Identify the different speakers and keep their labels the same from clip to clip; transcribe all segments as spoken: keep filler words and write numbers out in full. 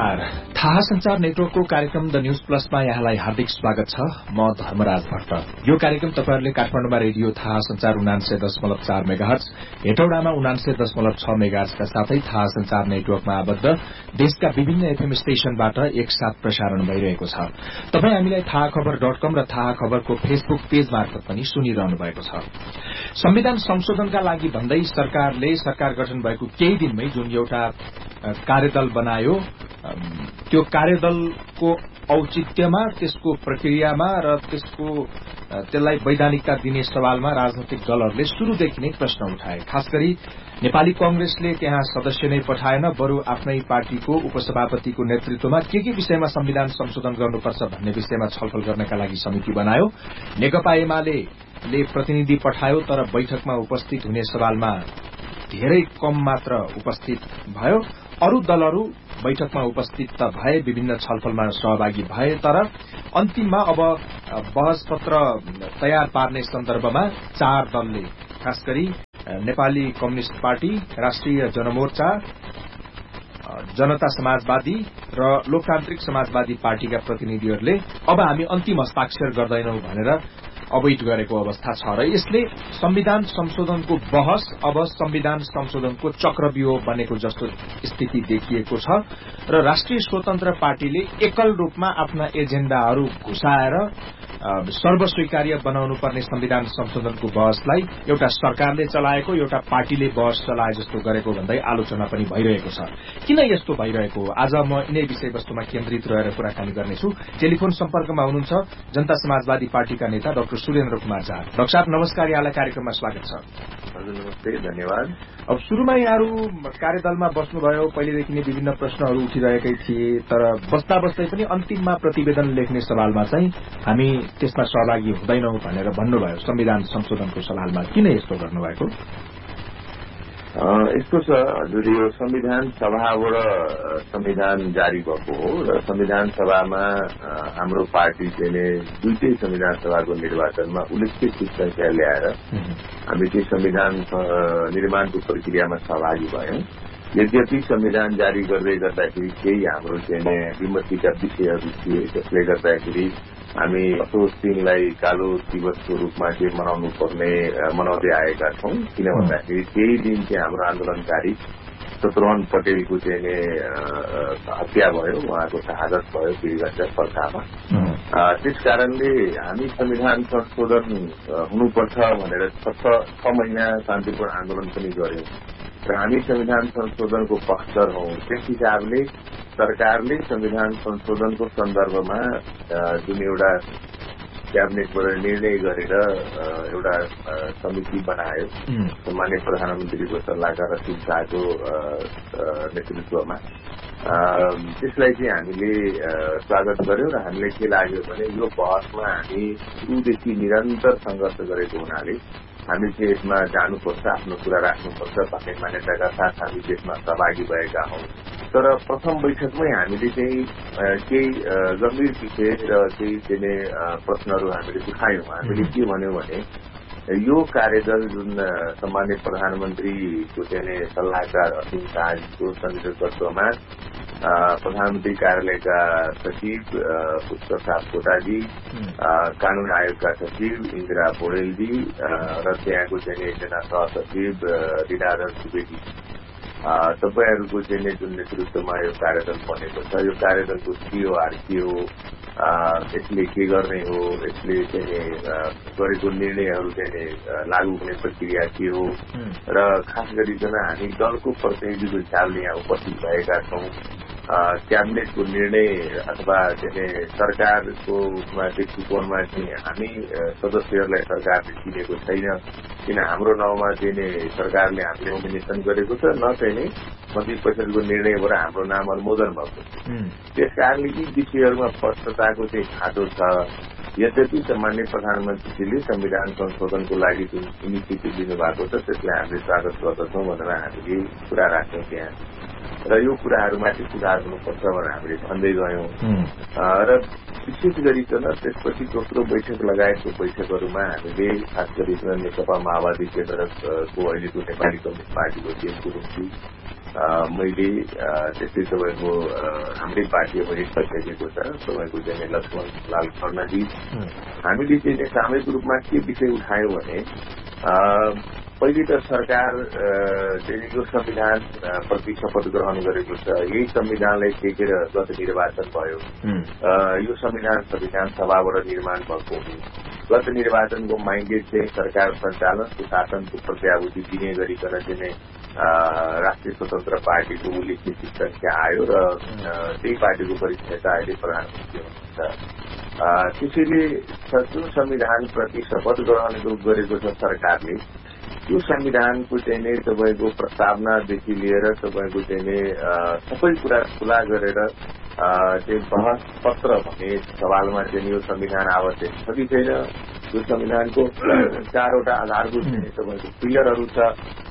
Speaker 1: नमस्कार। थाहा संचार नेटवर्कको कार्यक्रम द न्यूज प्लसमा यहाँलाई हार्दिक स्वागत छ। म धर्मराज भट्ट। यो कार्यक्रम तपाईहरुले काठमाडौँमा रेडियो थाहा संचार उनान्सय दशमलव चार मेगाहर्ज, हेटौडामा उनान्सय दशमलव छ मेगाहर्जका साथै थाहा संचार नेटवर्कमा आबद्ध देशका विभिन्न एफएम स्टेशनबाट एकसाथ प्रसारण भइरहेको छ। तपाई हामीलाई थाहा खबर डट कम र थाहा खबरको फेसबुक पेज मार्फत पनि सुनिरहनु भएको छ। संविधान संशोधनका लागि भन्दै सरकारले सरकार गठन भएको केही दिनमै जुन एउटा कार्यदल बनायो, त्यो कार्यदलको औचित्यमा, त्यसको प्रक्रियामा र त्यसको त्यसलाई वैधानिकता दिने सवालमा राजनैतिक दलहरूले शुरूदेखि नै प्रश्न उठाए। खास गरी नेपाली कांग्रेसले त्यहाँ सदस्य नै पठाएन, बरु आफ्नै पार्टीको उपसभापतिको नेतृत्वमा के के विषयमा संविधान संशोधन गर्नुपर्छ भन्ने विषयमा छलफल गर्नका लागि समिति बनायो। नेकपा एमाले प्रतिनिधि पठायो, तर बैठकमा उपस्थित हुने सवालमा धेरै कम मात्र उपस्थित भयो। अरू दलहरू बैठकमा उपस्थित त भए, विभिन्न छलफलमा सहभागी भए, तर अन्तिममा अब बहस पत्र तयार पार्ने सन्दर्भमा चार दलले, खास गरी नेपाली कम्युनिष्ट पार्टी, राष्ट्रिय जनमोर्चा, जनता समाजवादी र लोकतान्त्रिक समाजवादी पार्टीका प्रतिनिधिहरूले अब हामी अन्तिम हस्ताक्षर गर्दैनौं भनेर अवैध गरेको अवस्था छ र यसले संविधान संशोधनको बहस अब संविधान संशोधनको चक्रव्यूह बनेको जस्तो स्थिति देखिएको छ र राष्ट्रिय स्वतन्त्र पार्टीले एकल रूपमा आफ्ना एजेण्डाहरू घुसाएर सर्वस्वीकार्य बनाउनु पर्ने संविधान संशोधनको बहसलाई एउटा सरकारले चलाएको, एउटा पार्टीले बहस चलाए जस्तो गरेको भन्दै आलोचना पनि भइरहेको छ। किन यस्तो भइरहेको? आज म यिनै विषयवस्तुमा केन्द्रित रहेर कुराकानी गर्नेछु। टेलिफोन सम्पर्कमा हुनुहुन्छ जनता समाजवादी पार्टीका नेता डाक्टर सुरेन्द्र कुमार झा। डाक्टर साहब नमस्कार, यहाँलाई कार्यक्रममा स्वागत छ।
Speaker 2: हजुर नमस्ते, धन्यवाद।
Speaker 1: अब सुरुमा यहाँहरू कार्यदलमा बस्नुभयो, पहिलेदेखि नै विभिन्न प्रश्नहरू उठिरहेकै थिए, तर बस्दा बस्दै पनि अन्तिममा प्रतिवेदन लेख्ने सवालमा चाहिँ हामी त्यसमा सहभागी हुँदैनौं भनेर भन्नुभयो संविधान संशोधनको सवालमा। किन यस्तो गर्नुभएको?
Speaker 2: यस्तो छ हजुर, यो संविधान सभाबाट संविधान जारी भएको हो र संविधान सभामा हाम्रो पार्टी चाहिँ दुईटै संविधान सभाको निर्वाचनमा उल्लेखित कुछ संख्या ल्याएर हामी चाहिँ संविधान निर्माणको प्रक्रियामा सहभागी भयौं। यद्यपि संविधान जारी गर्दै गर्दाखेरि केही हाम्रो चाहिँ विमतिका विषयहरू थिए, जसले गर्दाखेरि हामी असोज दिनलाई कालो दिवसको रूपमा चाहिँ मनाउनु पर्ने मनाउँदै आएका छौं। किन भन्दाखेरि त्यही दिन चाहिँ हाम्रो आन्दोलनकारी शत्रुघ्न पटेलको चाहिँ हत्या भयो, उहाँको शहादत भयो वीरगञ्ज पर्खामा। त्यस कारणले हामी संविधान संशोधन हुनुपर्छ भनेर छ महिना शान्तिपूर्ण आन्दोलन पनि गर्यौं र हामी संविधान संशोधनको पक्षधर हौं। त्यस हिसाबले सरकारले संविधान संशोधनको सन्दर्भमा जुन एउटा क्याबिनेटबाट निर्णय गरेर एउटा समिति बनायो सम्माननीय प्रधानमन्त्रीको सल्लाहकार रसिद शाहको नेतृत्वमा, त्यसलाई चाहिँ हामीले स्वागत गर्यौं र हामीले के लाग्यो भने यो बहसमा हामी सुरुदेखि निरन्तर संघर्ष गरेको हुनाले हामी चाहिँ यसमा जानुपर्छ, आफ्नो कुरा राख्नुपर्छ भन्ने मान्यताका साथ हामी त्यसमा सहभागी भएका हौं। तर प्रथम बैठकमै हामीले चाहिँ केही गम्भीर विषय र केही चाहिँ प्रश्नहरू हामीले उठायौं। हामीले के भन्यौं भने यो कार्यदल जुन सम्माननीय प्रधानमन्त्रीको चाहिँ सल्लाहकार असीम शाहको नेतृत्वमा प्रधानमन्त्री कार्यालयका सचिव पुष्कर सापकोटाजी, कानून आयोगका सचिव इन्दिरा पौडेलजी र त्यहाँको चाहिँ एकजना सहसचिव लीलाधर सुवेदी, तपाईहरूको चाहिँ जुन नेतृत्वमा यो कार्यदल बनेको छ, यो कार्यदलको सीओआर के हो, यसले के गर्ने हो, यसले चाहिँ गरेको निर्णयहरू चाहिँ लागू हुने प्रक्रिया के हो र खास गरिकन हामी दलको प्रतिनिधिको हिसाबले यहाँ उपस्थित भएका छौं। क्याबिनेटको निर्णय अथवा चाहिँ सरकारको दृष्टिकोणमा चाहिँ हामी सदस्यहरूलाई सरकारले चिनेको छैन, किन हाम्रो नाउँमा चाहिँ सरकारले हामीले नोमिनेसन गरेको छ, न चाहिँ मन्त्री परिषदको निर्णयबाट हाम्रो नाम अनुमोदन भएको छ। त्यस कारणले यी विषयहरूमा स्पष्टताको चाहिँ खाँचो छ। यद्यपि सामान्य प्रधानमन्त्रीले संविधान संशोधनको लागि जुन इनिसिएटिभ लिनुभएको छ त्यसलाई हामीले स्वागत गर्दछौँ भनेर हामीले कुरा राख्यौं त्यहाँ र यो कुराहरूमाथि सुधार हुनुपर्छ भनेर हामीले भन्दै गयौं र विशेष गरिकन त्यसपछि दोस्रो बैठक लगायतको बैठकहरूमा हामीले खास गरिकन नेकपा माओवादी केन्द्रको अहिलेको नेपाली कम्युनिस्ट पार्टीको केन्द्रको निम्ति मैले त्यस्तै तपाईँको हाम्रै पार्टीमा सकिएको छ तपाईँको चाहिँ लक्ष्मण लाल खड्नाजी हामीले चाहिँ सामूहिक रूपमा के विषय उठायौँ भने पहिले त सरकार यो संविधान प्रति शपथ ग्रहण गरेको छ, यही संविधानलाई टेकेर गत निर्वाचन भयो। यो संविधान संविधान सभाबाट निर्माण भएको हो। गत निर्वाचनको माइन्डेड चाहिँ सरकार सञ्चालन सुशासनको प्रत्याभूति दिने गरिकन चाहिँ राष्ट्रिय स्वतन्त्र पार्टीको उल्लेखित संख्या आयो र त्यही पार्टीको वरिष्ठ नेता अहिले प्रधानमन्त्री हुनुहुन्छ। त्यसैले जुन संविधानप्रति शपथ ग्रहण गरेको छ सरकारले, यो संविधानको चाहिँ नै तपाईँको प्रस्तावनादेखि लिएर तपाईँको चाहिँ नै सबै कुरा खुला गरेर त्यो बहस पत्र भन्ने सवालमा चाहिँ यो संविधान आवश्यक छ कि छैन, यो संविधानको चारवटा आधारभूत तपाईँको पिलरहरू छ,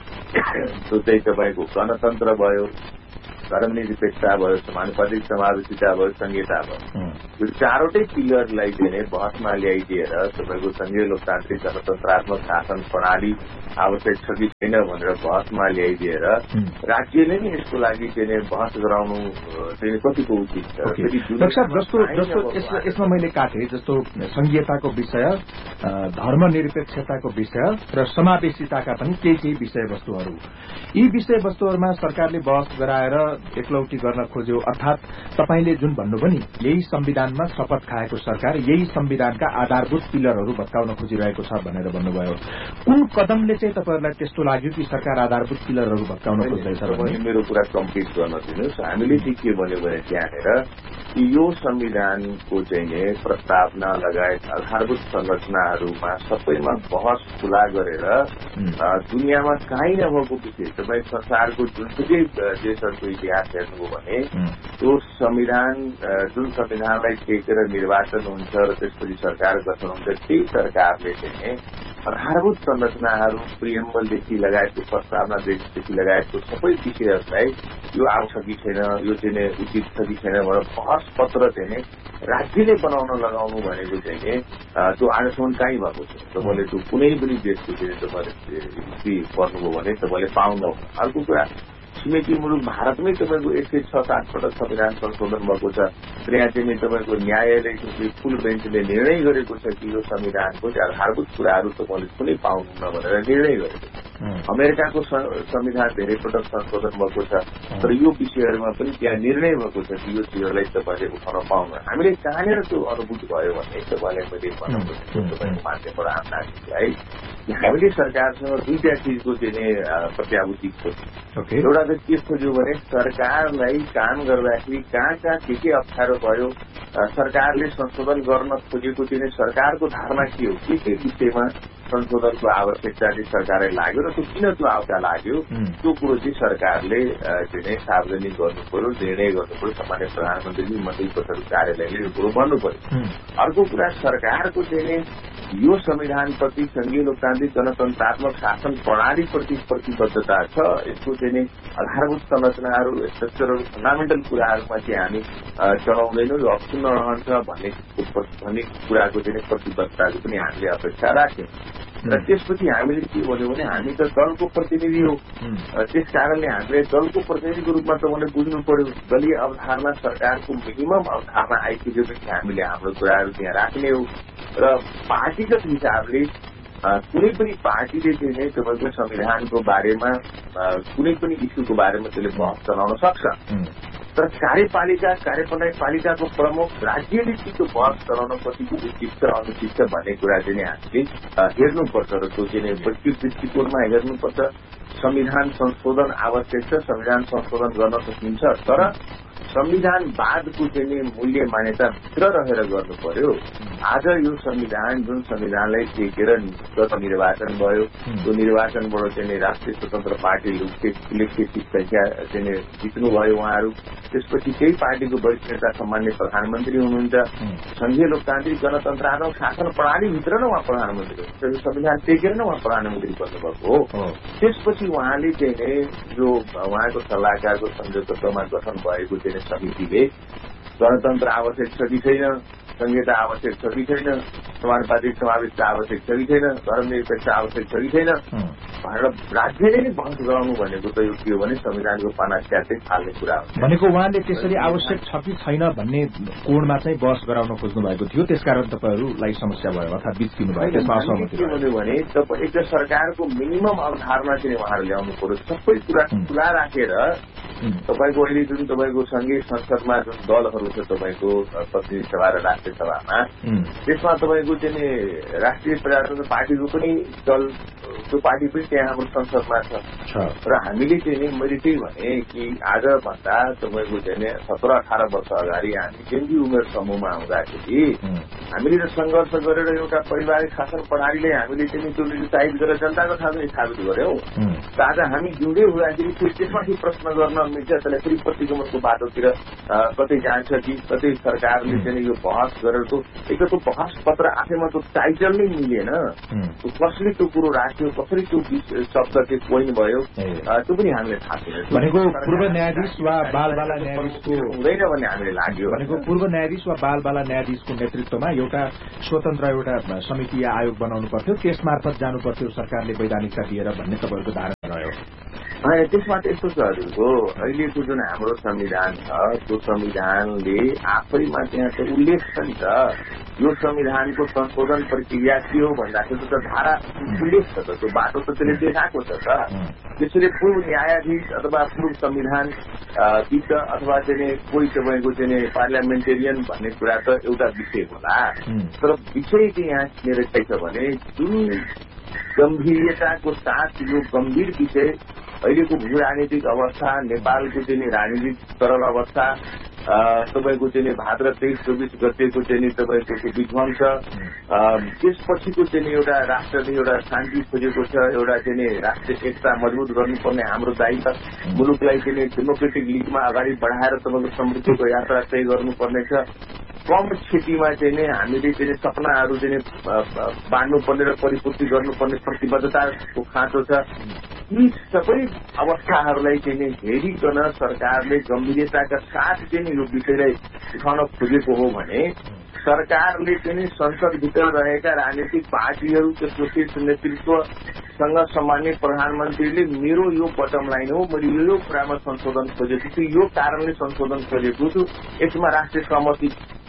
Speaker 2: जो चाहिँ तपाईँको गणतन्त्र भयो, धर्मनिरपेक्षता भयो, समानुपातिक समावेशिता भयो, संहिता भयो। यो चारवटै पिलरलाई चाहिँ बहसमा ल्याइदिएर तपाईँको संघीय लोकतान्त्रिक गणतन्त्रात्मक शासन प्रणाली आवश्यक छ कि छैन भनेर बहसमा ल्याइदिएर राज्यले नै यसको लागि चाहिँ बहस गराउनु चाहिँ कतिको उचित छ।
Speaker 1: जस्तो जस्तो यसमा मैले काटेँ, जस्तो संघीयताको विषय, धर्मनिरपेक्षताको विषय र समावेशिताका पनि केही केही विषयवस्तुहरू, यी विषयवस्तुहरूमा सरकारले बहस गराएर एकलौटी गर्न खोज्यो। अर्थात् तपाईँले जुन भन्नुभयो नि, यही संविधानमा शपथ खाएको सरकार यही संविधानका आधारभूत पिलरहरू भत्काउन खोजिरहेको छ भनेर भन्नुभयो। कुन कदमले चाहिँ तपाईँहरूलाई त्यस्तो लाग्यो कि सरकार आधारभूत पिलरहरू भत्काउन खोज्दैछ?
Speaker 2: मेरो कुरा कम्प्लिट गर्न दिनुहोस्। हामीले चाहिँ के भन्यो भने त्यहाँनिर कि यो संविधानको चाहिँ प्रस्तावना लगायत आधारभूत संरचनाहरूमा सबैमा बहस खुला गरेर दुनियाँमा कहीँ नभएको विषय तपाईँ संसारको जुनसुकै देशहरूको इतिहास हेर्नुभयो भने त्यो संविधान जुन संविधानलाई टेकेर निर्वाचन हुन्छ र त्यसपछि सरकार गठन हुन्छ, त्यही सरकारले चाहिँ आधारभूत संरचनाहरू प्रिएम्बलदेखि लगायतको प्रस्तावनादेखि लगायतको सबै विषयहरूलाई यो आउँछ कि छैन, यो चाहिँ उचित छ कि छैन भनेर बहस पत्र चाहिँ राज्यले बनाउन लगाउनु भनेको चाहिँ त्यो आजसम्म कहीँ भएको छ। तपाईँले त्यो कुनै पनि देशको चाहिँ तपाईँले हिस्ट्री पढ्नुभयो भने तपाईँले पाउनुहुन्न। अर्को कुरा, छिमेकी मुलुक भारतमै तपाईँको एक सय छ सात पटक संविधान संशोधन भएको छ। त्यहाँ चाहिँ तपाईँको न्यायालयको फुल बेन्चले निर्णय गरेको छ कि यो संविधानको आधारभूत कुराहरू तपाईँले कुनै पाउनुहुन्न भनेर निर्णय गरेको छ। अमेरिकाको संविधान धेरै पटक संशोधन भएको छ, तर यो विषयहरूमा पनि त्यहाँ निर्णय भएको छ कि यो चिजहरूलाई तपाईँले उठाउन पाउनु। हामीले कहाँनिर त्यो अनुभूत भयो भने तपाईँलाई मैले भन्नु तपाईँको माध्यमबाट हामीलाई है, हामीले सरकारसँग दुईटा चिजको चाहिँ प्रत्याभूति खोज्यौँ। एउटा त के खोज्यो भने सरकारलाई काम गर्दाखेरि कहाँ कहाँ के के अप्ठ्यारो भयो, सरकारले संशोधन गर्न खोजेको चाहिँ सरकारको धारणा के हो, के के विषयमा संशोधनको आवश्यकता चाहिँ सरकारलाई लाग्यो र त्यो किन त्यो आवश्यकता लाग्यो, त्यो कुरो चाहिँ सरकारले चाहिँ सार्वजनिक गर्नु पर्यो, निर्णय गर्नु पर्यो। सामान्य प्रधानमन्त्री मन्त्री परिषद कार्यालयले यो कुरो भन्नु पर्यो। अर्को कुरा, सरकारको चाहिँ यो संविधानप्रति संघीय लोकतान्त्रिक गणतन्त्रात्मक शासन प्रणालीप्रति प्रतिबद्धता छ। यसको चाहिँ आधारभूत संरचनाहरू, स्ट्रक्चरहरू, फन्डामेन्टल कुराहरूमा चाहिँ हामी चलाउँदैनौँ, यो अक्षुण्ण रहन्छ भन्ने भन्ने कुराको चाहिँ प्रतिबद्धताको पनि हामीले अपेक्षा राख्यौँ। र त्यसपछि हामीले के भन्यो भने हामी त दलको प्रतिनिधि हो, त्यस कारणले हामीले दलको प्रतिनिधिको रूपमा त उनीहरूले बुझ्नु पर्यो। दलीय अवधारणा सरकारको मिनिमम अवधारणा आइपुगेपछि हामीले हाम्रो कुराहरू त्यहाँ राख्ने हो र पार्टीगत हिसाबले कुनै पनि पार्टीले चाहिँ नै तपाईँको संविधानको बारेमा कुनै पनि इस्युको बारेमा त्यसले बहस चलाउन सक्छ, तर कार्यपालिका कार्यपालिकाको प्रमुख राज्यले त्यो बहस चलाउन कतिको उचित छ अनुचित छ भन्ने कुरा चाहिँ हामीले हेर्नुपर्छ र त्यो चाहिँ वैश्विक दृष्टिकोणमा हेर्नुपर्छ। संविधान संशोधन आवश्यक छ, संविधान संशोधन गर्न सकिन्छ, तर संविधानवादको चाहिँ मूल्य मान्यता भित्र रहेर गर्नु पर्यो। आज यो संविधान जुन संविधानलाई टेकेर गत निर्वाचन भयो, त्यो निर्वाचनबाट चाहिँ राष्ट्रिय स्वतन्त्र पार्टी उल्लेखित संख्या चाहिँ जित्नुभयो उहाँहरू। त्यसपछि त्यही पार्टीको वरिष्ठ नेता सम्मान्य प्रधानमन्त्री हुनुहुन्छ। संघीय लोकतान्त्रिक गणतन्त्रात्मक शासन प्रणालीभित्र नै उहाँ प्रधानमन्त्री हुनुहुन्छ, संविधान टेकेर नै उहाँ प्रधानमन्त्री बन्नुभएको हो। त्यसपछि उहाँले चाहिँ जो उहाँको सल्लाहकारको संयोजकत्वमा गठन भएको चाहिँ समितिले गणतन्त्र आवश्यक छ कि छैन, संहिता आवश्यक छ कि छैन, समानुपातिक समावेश आवश्यक छ कि छैन, धर्मनिरपेक्ष आवश्यक छ कि छैन भनेर राज्यले नै बहस गराउनु भनेको त यो के हो भने संविधानको पाना च्यात्दै फाल्ने कुरा हो।
Speaker 1: भनेको उहाँले त्यसरी आवश्यक छ कि छैन भन्ने कोणमा चाहिँ बहस गराउन खोज्नु भएको थियो, त्यसकारण तपाईँहरूलाई समस्या भयो अर्थात् बिच दिनु भयो, त्यसमा असहमति
Speaker 2: के भन्यो भने एक सरकारको मिनिमम अवधारणा चाहिँ उहाँहरू ल्याउनु पर्यो। सबै कुरा खुला राखेर तपाईँको अहिले जुन तपाईँको संघीय संसदमा जुन दलहरू छ तपाईँको प्रतिनिधि सभा र राष्ट्रिय सभामा, त्यसमा तपाईँको चाहिँ राष्ट्रिय प्रजातन्त्र पार्टीको पनि दल, त्यो पार्टी पनि त्यहाँ हाम्रो संसदमा छ र हामीले चाहिँ नि मैले त्यही भने कि आज भन्दा तपाईँको चाहिँ सत्र अठार वर्ष अगाडि हामी केन्द्रीय उमेर समूहमा आउँदाखेरि हामीले त सङ्घर्ष गरेर एउटा पारिवारिक शासन प्रणालीले हामीले चाहिँ त्यो निरुत्साहित गरेर जनताको थाहा स्थापित गर्यौं। आज हामी जिउँदै हुँदाखेरि फेरि त्यसमाथि प्रश्न गर्न मिल्छ, त्यसलाई फेरि प्रतिगमनको बाटोतिर कतै जान्छ कि कतै सरकारले चाहिँ यो बहस गरेर त्यो एक त बहस पत्र आफैमा त्यो टाइटल नै मिलेन, कसले त्यो कुरो राख्यो, कसरी त्यो शब्द चाहिँ कोइन भयो त्यो पनि हामीले थाहा छैन।
Speaker 1: भनेको पूर्व न्यायाधीश वा बालबाला न्यायाधीशको
Speaker 2: हुँदैन भन्ने हामीले लाग्यो।
Speaker 1: भनेको पूर्व न्यायाधीश वा बालबाला न्यायाधीशको नेतृत्वमा एउटा स्वतन्त्र एउटा समिति या आयोग बनाउनु पर्थ्यो, त्यस मार्फत जानु पर्थ्यो सरकारले वैधानिकता दिएर भन्ने तपाईँहरूको धारणा रह्यो।
Speaker 2: त्यसमा त यस्तो छ हजुरको, अहिलेको जुन हाम्रो संविधान छ त्यो संविधानले आफैमा त्यहाँ चाहिँ उल्लेख छ नि त, यो संविधानको संशोधन प्रक्रिया के हो भन्दाखेरि त धारा उल्लेख छ त, त्यो बाटो त त्यसले देखाएको छ त। त्यसैले पूर्व न्यायाधीश अथवा पूर्व संविधान विद अथवा चाहिँ कोही तपाईँको चाहिँ पार्लियामेन्टेरियन भन्ने कुरा त एउटा विषय होला, तर विषय चाहिँ यहाँ मेरो के छ भने जुन गम्भीरताको साथ यो गम्भीर विषय अहिलेको भू राजनीतिक अवस्था, नेपालको चाहिँ राजनीतिक तरल अवस्था, तपाईँको चाहिँ भाद्र तेइस चौबिस गतेको चाहिँ तपाईँको विध्वंस, त्यसपछिको चाहिँ एउटा राष्ट्रले एउटा शान्ति खोजेको छ, एउटा चाहिँ राष्ट्रिय एकता मजबुत गर्नुपर्ने हाम्रो दायित्व, मुलुकलाई चाहिँ डेमोक्रेटिक लिगमा अगाडि बढाएर तपाईँको समृद्धिको यात्रा तय गर्नुपर्ने छ। कम क्षतिमा चाहिँ नै हामीले चाहिँ सपनाहरू चाहिँ बाँड्नुपर्ने र परिपूर्ति गर्नुपर्ने प्रतिबद्धताको खाँचो छ। यी सबै अवस्थाहरूलाई चाहिँ हेरिकन सरकारले गम्भीरताका साथ चाहिँ यो विषयलाई उठाउन खोजेको हो भने सरकारले चाहिँ संसदभित्र रहेका राजनीतिक पार्टीहरू, त्यसको शीर्ष नेतृत्वसँग सम्मान्य प्रधानमन्त्रीले मेरो यो बटम लाइन हो, मैले यो यो कुरामा संशोधन खोजेको छु, यो कारणले संशोधन खोजेको छु, यसमा राष्ट्रिय सहमति